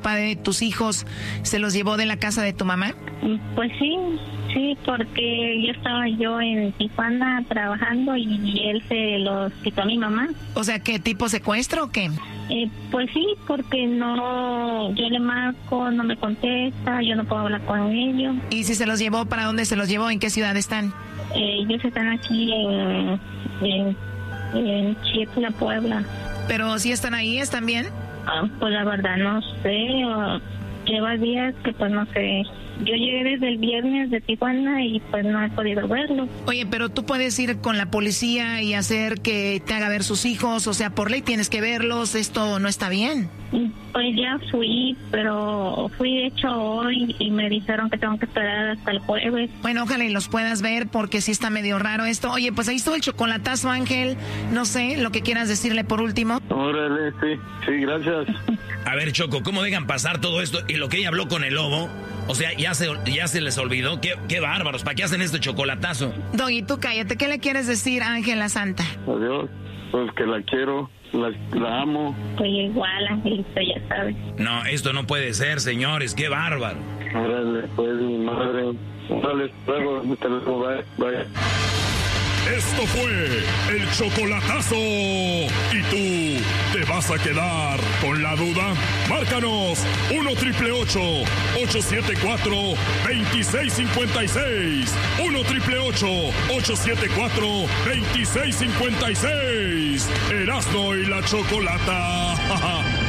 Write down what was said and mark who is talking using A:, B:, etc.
A: papá de tus hijos se los llevó de la casa de tu mamá?
B: Pues sí, porque yo estaba en Tijuana trabajando y él se los quitó a mi mamá.
A: O sea, ¿qué tipo secuestro o qué?
B: Pues sí, porque yo le marco, no me contesta, yo no puedo hablar con ellos.
A: ¿Y si se los llevó, para dónde se los llevó? ¿En qué ciudad están?
B: Ellos están aquí en Chietla, Puebla.
A: ¿Pero si están ahí, están bien?
B: Pues la verdad no sé, lleva días que pues no sé. Yo llegué desde el viernes de Tijuana y pues no he podido verlo.
A: Oye, pero tú puedes ir con la policía y hacer que te haga ver sus hijos, o sea, por ley tienes que verlos, esto no está bien.
B: Pues ya fui, pero fui de hecho hoy y me dijeron que tengo que esperar hasta el jueves.
A: Bueno, ojalá y los puedas ver porque sí está medio raro esto. Oye, pues ahí estuvo el chocolatazo, Ángel, no sé, lo que quieras decirle por último.
C: Órale, sí, gracias.
D: A ver, Choco, ¿cómo dejan pasar todo esto? Y lo que ella habló con el lobo, o sea, ya se les olvidó. Qué bárbaros, ¿para qué hacen este chocolatazo?
A: Doggy, tú cállate, ¿qué le quieres decir a Ángela Santa?
C: Adiós, pues que la quiero, la amo.
B: Pues igual, Angelito, ya sabes.
D: No, esto no puede ser, señores, qué bárbaro.
C: Órale, pues mi madre. Órale, luego, bye.
E: Esto fue el chocolatazo. ¿Y tú te vas a quedar con la duda? Márcanos 1-888-874-2656. 1-888-874-2656. Erasmo y la Chocolata.